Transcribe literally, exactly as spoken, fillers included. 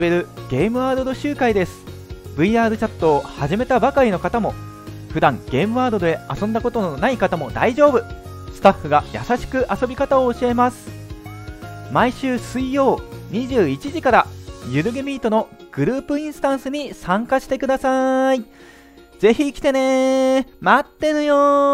ベルゲームワールド集会です。 ブイアール チャットを始めたばかりの方も、普段ゲームワールドで遊んだことのない方も大丈夫。スタッフが優しく遊び方を教えます。毎週水曜にじゅういちじからゆるげミートのグループインスタンスに参加してください。ぜひ来てねー。待ってるよー。